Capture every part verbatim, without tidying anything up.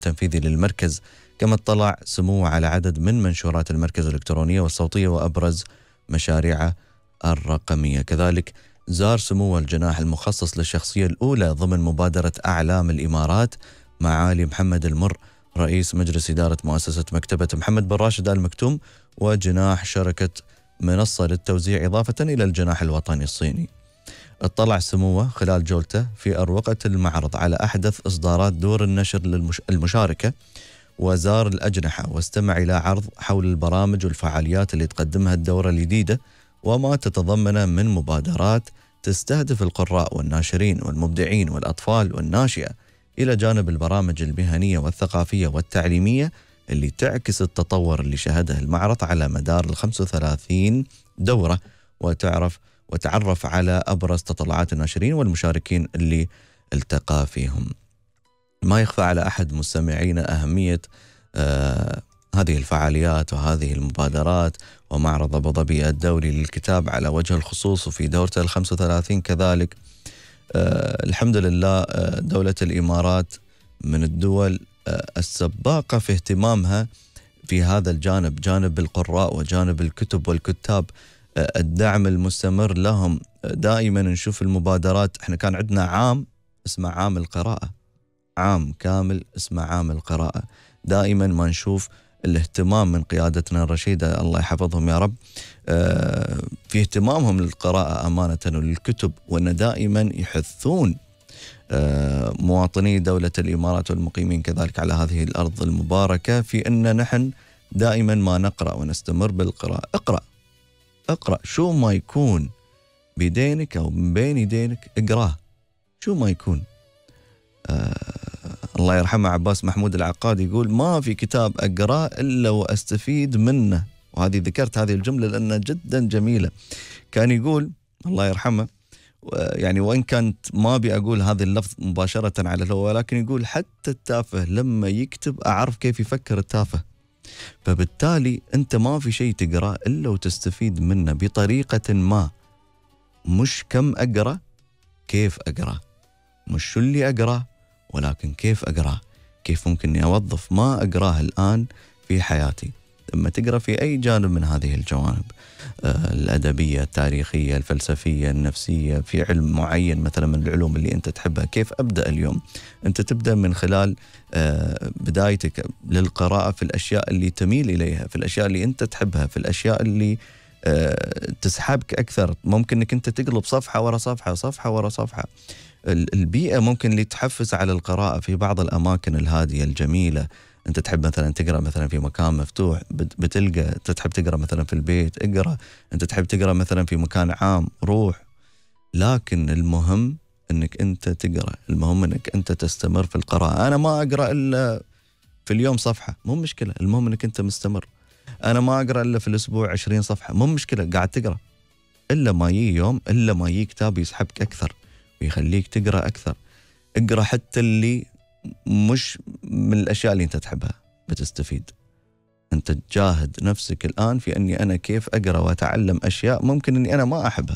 التنفيذي للمركز، كما اطلع سموه على عدد من منشورات المركز الإلكترونية والصوتية وأبرز مشاريعه الرقمية. كذلك زار سموه الجناح المخصص للشخصية الأولى ضمن مبادرة أعلام الإمارات معالي محمد المر رئيس مجلس إدارة مؤسسة مكتبة محمد بن راشد آل مكتوم وجناح شركة منصة للتوزيع، إضافة إلى الجناح الوطني الصيني. اطلع سموه خلال جولته في أروقة المعرض على أحدث إصدارات دور النشر المشاركة، وزار الأجنحة واستمع إلى عرض حول البرامج والفعاليات اللي تقدمها الدورة الجديدة وما تتضمن من مبادرات تستهدف القراء والناشرين والمبدعين والأطفال والناشئة، إلى جانب البرامج المهنية والثقافية والتعليمية اللي تعكس التطور اللي شهده المعرض على مدار ال خمسة وثلاثين دورة، وتعرف وتعرف على أبرز تطلعات الناشرين والمشاركين اللي التقى فيهم. ما يخفى على أحد مستمعينا أهمية آه هذه الفعاليات وهذه المبادرات، ومعرض أبو ظبي الدولي للكتاب على وجه الخصوص وفي دورته الخمس وثلاثين كذلك. آه الحمد لله آه دولة الإمارات من الدول آه السباقة في اهتمامها في هذا الجانب، جانب القراء وجانب الكتب والكتاب، آه الدعم المستمر لهم. آه دائما نشوف المبادرات. احنا كان عندنا عام اسمه عام القراءة، عام كامل اسمه عام القراءة، دائما ما نشوف الاهتمام من قيادتنا الرشيدة الله يحفظهم يا رب في اهتمامهم للقراءة أمانة وللكتب، وأن دائما يحثون مواطني دولة الإمارات والمقيمين كذلك على هذه الأرض المباركة في أن نحن دائما ما نقرأ ونستمر بالقراءة. اقرأ اقرأ شو ما يكون بيدينك أو من بين يدينك اقراه، شو ما يكون. آه الله يرحمه عباس محمود العقاد يقول ما في كتاب أقرأ إلا وأستفيد منه، وهذه ذكرت هذه الجملة لأنها جدا جميلة. كان يقول الله يرحمه، يعني وإن كانت ما بي أقول هذا اللفظ مباشرة على الهواء، ولكن يقول حتى التافه لما يكتب أعرف كيف يفكر التافه. فبالتالي أنت ما في شيء تقرأ إلا وتستفيد منه بطريقة ما، مش كم أقرأ، كيف أقرأ، مش شو اللي أقرأ ولكن كيف أقرأ، كيف ممكن أوظف ما أقرأه الآن في حياتي. لما تقرأ في أي جانب من هذه الجوانب آه الأدبية، التاريخية، الفلسفية، النفسية، في علم معين مثلا من العلوم اللي أنت تحبها، كيف أبدأ اليوم؟ أنت تبدأ من خلال آه بدايتك للقراءة في الأشياء اللي تميل إليها، في الأشياء اللي أنت تحبها، في الأشياء اللي آه تسحبك أكثر. ممكن أنك أنت تقلب صفحة ورا صفحة، صفحة ورا صفحة. البيئة ممكن اللي تحفز على القراءة في بعض الأماكن الهادية الجميلة. أنت تحب مثلا تقرأ مثلا في مكان مفتوح، بتلقى. أنت تحب تقرأ مثلا في البيت، اقرأ. أنت تحب تقرأ مثلا في مكان عام، روح. لكن المهم أنك أنت تقرأ، المهم أنك أنت تستمر في القراءة. أنا ما أقرأ إلا في اليوم صفحة، مو مشكلة، المهم أنك أنت مستمر. أنا ما أقرأ إلا في الأسبوع عشرين صفحة، مو مشكلة، قاعد تقرأ. إلا ما يجي يوم، إلا ما يجي كتاب يسحبك أكثر ويخليك تقرأ أكثر. اقرأ حتى اللي مش من الأشياء اللي أنت تحبها، بتستفيد. أنت تجاهد نفسك الآن في أني أنا كيف أقرأ وأتعلم أشياء ممكن أني أنا ما أحبها،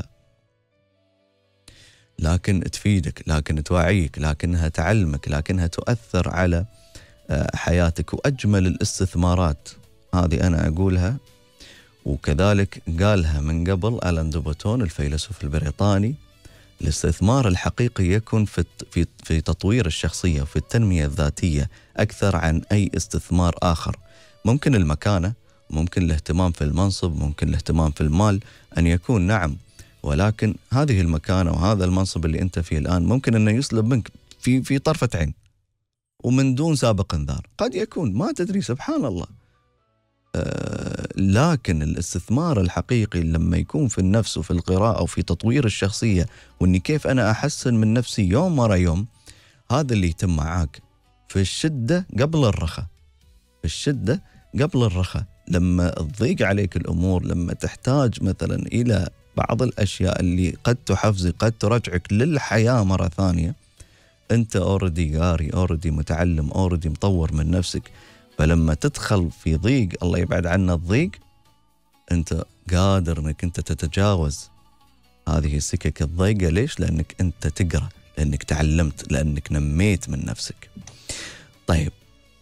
لكن تفيدك، لكن توعيك، لكنها تعلمك، لكنها تؤثر على حياتك. وأجمل الاستثمارات هذه أنا أقولها، وكذلك قالها من قبل ألان دو بوتون الفيلسوف البريطاني: الاستثمار الحقيقي يكون في في في تطوير الشخصية وفي التنمية الذاتية أكثر عن أي استثمار آخر. ممكن المكانة، ممكن الاهتمام في المنصب، ممكن الاهتمام في المال أن يكون، نعم، ولكن هذه المكانة وهذا المنصب اللي أنت فيه الآن ممكن أنه يسلب منك في في طرفة عين ومن دون سابق انذار. قد يكون، ما تدري، سبحان الله. آه لكن الاستثمار الحقيقي لما يكون في النفس وفي القراءة وفي تطوير الشخصية، وإني كيف أنا أحسن من نفسي يوم ورا يوم، هذا اللي يتم معاك في الشدة قبل الرخاء، في الشدة قبل الرخاء. لما تضيق عليك الأمور، لما تحتاج مثلا إلى بعض الأشياء اللي قد تحفزك، قد ترجعك للحياة مرة ثانية، أنت أوردي قاري، أوردي متعلم، أوردي مطور من نفسك. فلما تدخل في ضيق، الله يبعد عنا الضيق، أنت قادر أنك أنت تتجاوز هذه السكك الضيقة. ليش؟ لأنك أنت تقرأ، لأنك تعلمت، لأنك نميت من نفسك. طيب،